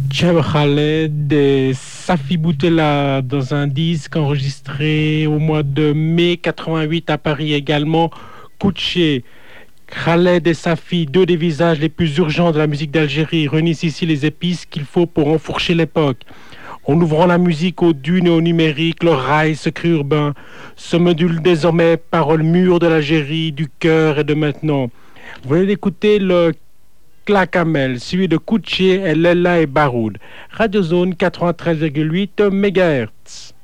Jeb Khaled et Safi Boutella dans un disque enregistré au mois de mai 88 à Paris également. Kouché, Khaled et Safi, deux des visages les plus urgents de la musique d'Algérie, réunissent ici les épices qu'il faut pour enfourcher l'époque. En ouvrant la musique au dune et au numérique, le rail, ce cri urbain, se module désormais paroles mûres de l'Algérie, du cœur et de maintenant. Vous venez d'écouter le Clacamel, suivi de Kouché, Lella et Baroud. Radio Zone 93,8 MHz.